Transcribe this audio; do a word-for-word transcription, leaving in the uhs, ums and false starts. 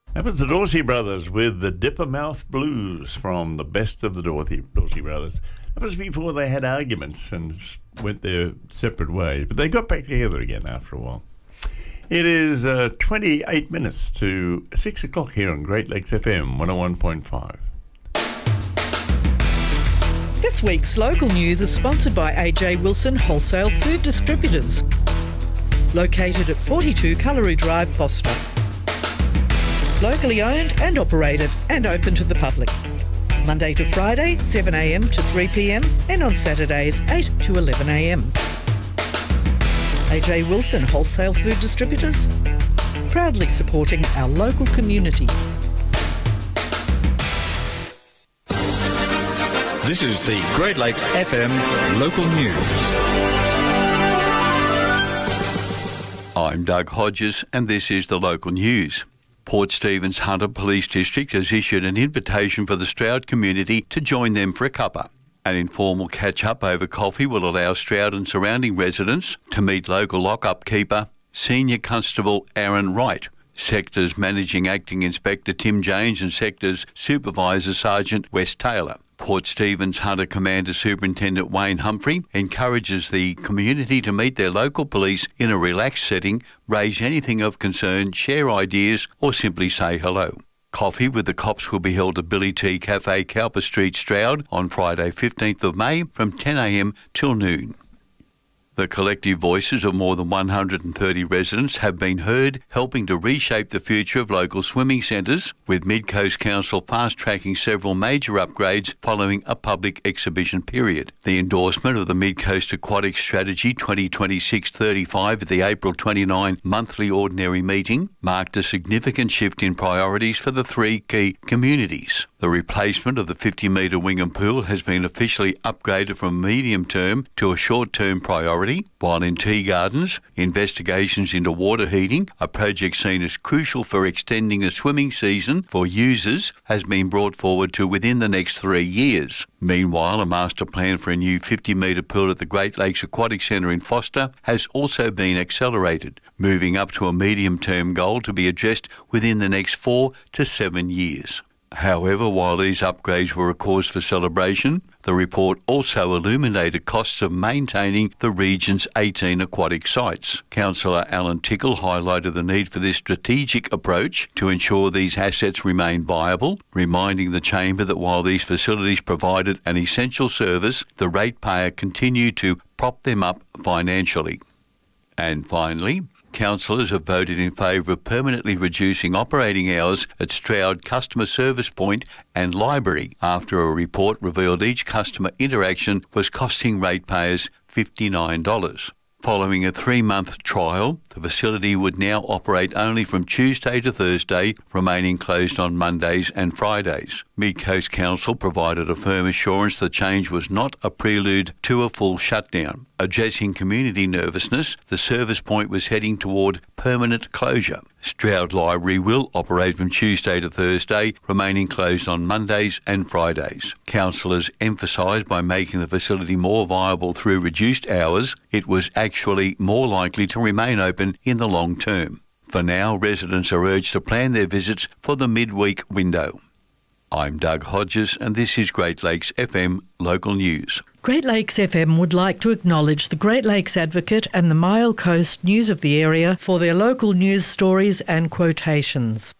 That was the Dorsey Brothers with the Dippermouth Blues from the best of the Dorsey, Dorsey Brothers. That was before they had arguments and went their separate ways, but they got back together again after a while. It is uh, twenty-eight minutes to six o'clock here on Great Lakes F M one oh one point five. This week's local news is sponsored by A J Wilson Wholesale Food Distributors, located at forty-two Cullery Drive, Foster. Locally owned and operated and open to the public. Monday to Friday, seven a m to three p m and on Saturdays, eight to eleven a m. A J Wilson Wholesale Food Distributors, proudly supporting our local community. This is the Great Lakes F M local news. I'm Doug Hodges and this is the local news. Port Stephens Hunter Police District has issued an invitation for the Stroud community to join them for a cuppa. An informal catch-up over coffee will allow Stroud and surrounding residents to meet local lock-up keeper, Senior Constable Aaron Wright, Sector's Managing Acting Inspector Tim James and Sector's Supervisor Sergeant Wes Taylor. Port Stephens Hunter Commander Superintendent Wayne Humphrey encourages the community to meet their local police in a relaxed setting, raise anything of concern, share ideas or simply say hello. Coffee with the cops will be held at Billy T Cafe, Cowper Street, Stroud on Friday fifteenth of May from ten a m till noon. The collective voices of more than one hundred thirty residents have been heard, helping to reshape the future of local swimming centres, with Mid Coast Council fast-tracking several major upgrades following a public exhibition period. The endorsement of the Mid Coast Aquatic Strategy twenty twenty-six thirty-five at the April twenty-ninth monthly ordinary meeting marked a significant shift in priorities for the three key communities. The replacement of the fifty metre Wingham Pool has been officially upgraded from a medium-term to a short-term priority, while in Tea Gardens, investigations into water heating, a project seen as crucial for extending the swimming season for users, has been brought forward to within the next three years. Meanwhile, a master plan for a new fifty metre pool at the Great Lakes Aquatic Centre in Foster has also been accelerated, moving up to a medium-term goal to be addressed within the next four to seven years. However, while these upgrades were a cause for celebration, the report also illuminated costs of maintaining the region's eighteen aquatic sites. Councillor Alan Tickle highlighted the need for this strategic approach to ensure these assets remain viable, reminding the Chamber that while these facilities provided an essential service, the ratepayer continued to prop them up financially. And finally, councillors have voted in favour of permanently reducing operating hours at Stroud Customer Service Point and Library after a report revealed each customer interaction was costing ratepayers fifty-nine dollars. Following a three-month trial, the facility would now operate only from Tuesday to Thursday, remaining closed on Mondays and Fridays. Mid Coast Council provided a firm assurance the change was not a prelude to a full shutdown. Addressing community nervousness, the service point was heading toward permanent closure. Stroud Library will operate from Tuesday to Thursday, remaining closed on Mondays and Fridays. Councillors emphasised by making the facility more viable through reduced hours, it was actually more likely to remain open in the long term. For now, residents are urged to plan their visits for the midweek window. I'm Doug Hodges and this is Great Lakes F M Local News. Great Lakes F M would like to acknowledge the Great Lakes Advocate and the Mile Coast News of the area for their local news stories and quotations.